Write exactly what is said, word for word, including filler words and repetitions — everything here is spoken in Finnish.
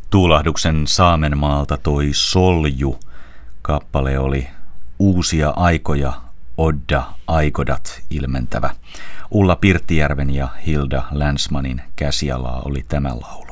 Tuulahduksen Saamenmaalta toi Solju. Kappale oli Uusia aikoja, Odda Aikodat ilmentävä. Ulla Pirttijärven ja Hilda Länsmanin käsialaa oli tämä laulu.